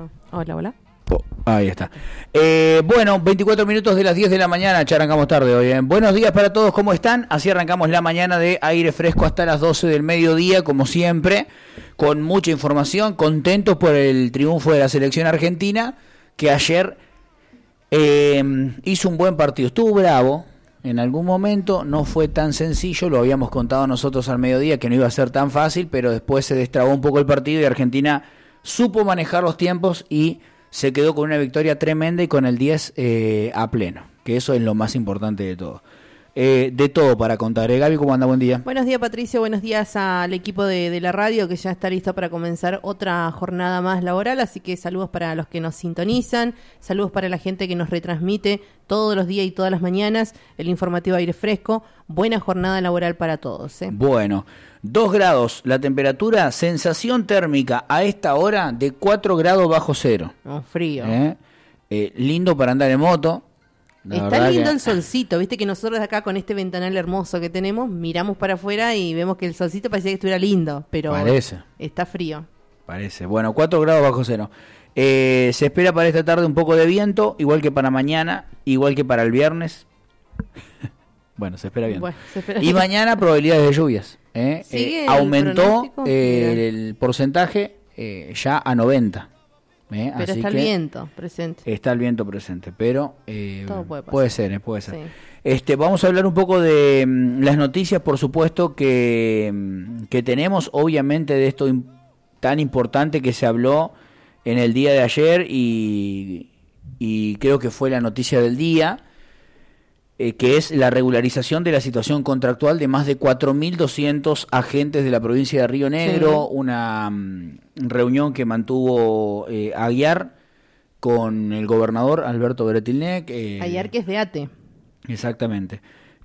No. Hola, hola. Ahí está. Bueno, 24 minutos de las 10 de la mañana, ya arrancamos tarde hoy. Buenos días para todos, ¿cómo están? Así arrancamos la mañana de aire fresco hasta las 12 del mediodía, como siempre, con mucha información, contentos por el triunfo de la selección argentina, que ayer hizo un buen partido. Estuvo bravo en algún momento, no fue tan sencillo, lo habíamos contado nosotros al mediodía, que no iba a ser tan fácil, pero después se destrabó un poco el partido y Argentina supo manejar los tiempos y se quedó con una victoria tremenda y con el 10 a pleno, que eso es lo más importante de todo. De todo para contar. Gaby, ¿cómo anda? Buen día. Buenos días, Patricio. Buenos días al equipo de la radio, que ya está listo para comenzar otra jornada más laboral. Así que saludos para los que nos sintonizan, saludos para la gente que nos retransmite todos los días y todas las mañanas el informativo Aire Fresco. Buena jornada laboral para todos. Bueno, 2 grados la temperatura, sensación térmica a esta hora de 4 grados bajo cero. Frío. Lindo para andar en moto. Está lindo el solcito, viste que nosotros acá con este ventanal hermoso que tenemos, miramos para afuera y vemos que el solcito parecía que estuviera lindo, pero está frío. Parece, bueno, 4 grados bajo cero. Se espera para esta tarde un poco de viento, igual que para mañana, igual que para el viernes. Bueno, se espera bien. Y mañana probabilidades de lluvias. Aumentó el porcentaje ya a 90. Pero así está el viento presente. Está el viento presente, pero todo puede ser. Sí. Vamos a hablar un poco de las noticias, por supuesto, que tenemos, obviamente, de esto tan importante que se habló en el día de ayer y creo que fue la noticia del día, que es la regularización de la situación contractual de más de 4.200 agentes de la provincia de Río Negro, sí. Una reunión que mantuvo Aguiar con el gobernador Alberto Bretilnec. Aguiar, que es de ATE. Exactamente.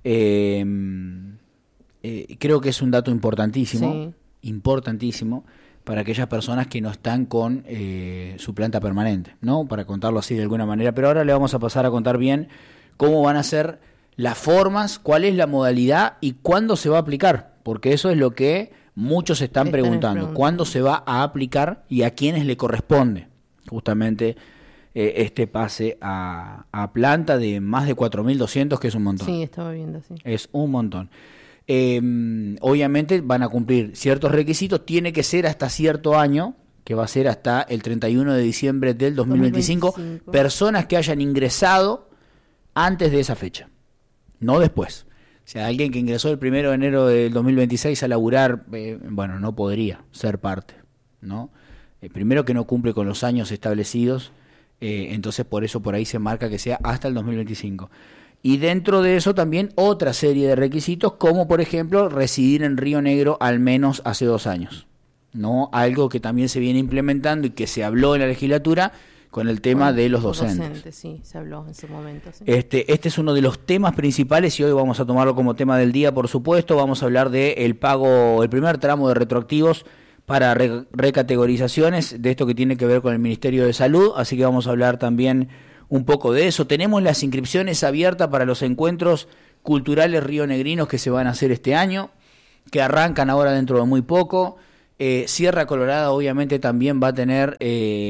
Creo que es un dato importantísimo, para aquellas personas que no están con su planta permanente, ¿no? Para contarlo así de alguna manera, pero ahora le vamos a pasar a contar bien cómo van a ser las formas, cuál es la modalidad y cuándo se va a aplicar, porque eso es lo que muchos están preguntando, cuándo se va a aplicar y a quiénes le corresponde justamente este pase a planta de más de 4.200, que es un montón. Sí, estaba viendo, sí. Es un montón. Obviamente van a cumplir ciertos requisitos, tiene que ser hasta cierto año, que va a ser hasta el 31 de diciembre del 2025, personas que hayan ingresado antes de esa fecha, no después. O sea, alguien que ingresó el 1 de enero del 2026 a laburar, bueno, no podría ser parte, ¿no? Primero que no cumple con los años establecidos, entonces por eso por ahí se marca que sea hasta el 2025. Y dentro de eso también otra serie de requisitos, como por ejemplo residir en Río Negro al menos hace 2 años, ¿no? Algo que también se viene implementando y que se habló en la legislatura, con el tema de los docentes. Sí, se habló en su momento. Sí. Este es uno de los temas principales y hoy vamos a tomarlo como tema del día, por supuesto. Vamos a hablar de el pago, el primer tramo de retroactivos para recategorizaciones, de esto que tiene que ver con el Ministerio de Salud, así que vamos a hablar también un poco de eso. Tenemos las inscripciones abiertas para los encuentros culturales rionegrinos que se van a hacer este año, que arrancan ahora dentro de muy poco. Sierra Colorada obviamente también va a tener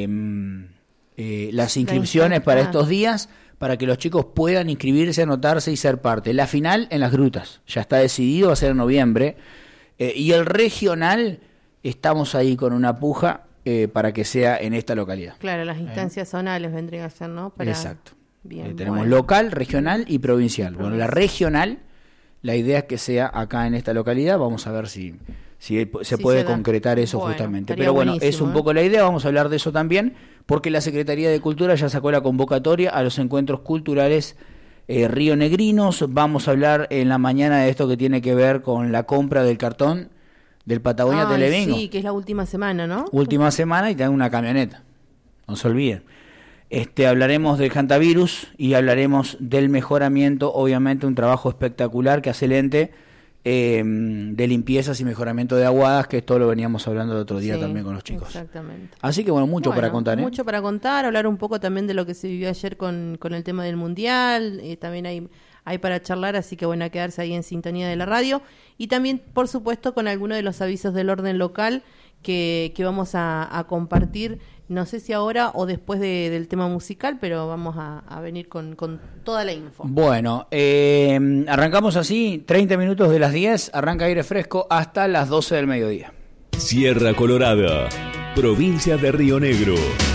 las inscripciones para estos días, para que los chicos puedan inscribirse, anotarse y ser parte. La final en Las Grutas, ya está decidido, va a ser en noviembre. Y el regional, estamos ahí con una puja para que sea en esta localidad. Claro, las instancias zonales vendrían a ser, ¿no? Exacto. Bien, tenemos local, regional y provincial. Bueno, la regional, la idea es que sea acá en esta localidad. Vamos a ver si se puede concretar eso justamente. Pero bueno, es un poco la idea, vamos a hablar de eso también, porque la Secretaría de Cultura ya sacó la convocatoria a los encuentros culturales rionegrinos. Vamos a hablar en la mañana de esto que tiene que ver con la compra del cartón del Patagonia Televingo. Sí, que es la última semana, ¿no? Última semana y tengo una camioneta, no se olviden. Hablaremos del hantavirus y hablaremos del mejoramiento, obviamente un trabajo espectacular que hace el ente de limpiezas y mejoramiento de aguadas, que esto lo veníamos hablando el otro día también con los chicos. Exactamente. Así que bueno, mucho para contar. Mucho para contar, hablar un poco también de lo que se vivió ayer con el tema del Mundial, también hay para charlar, así que bueno, a quedarse ahí en sintonía de la radio. Y también, por supuesto, con algunos de los avisos del orden local que vamos a compartir. No sé si ahora o después del tema musical, pero vamos a venir con toda la info. Bueno, arrancamos así, 30 minutos de las 10, arranca aire fresco hasta las 12 del mediodía. Sierra Colorada, provincia de Río Negro.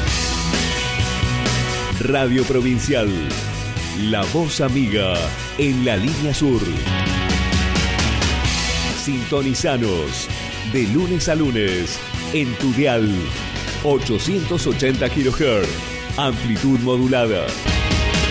Radio Provincial, la voz amiga en la línea sur. Sintonizanos de lunes a lunes en tu dial 880 kHz, amplitud modulada.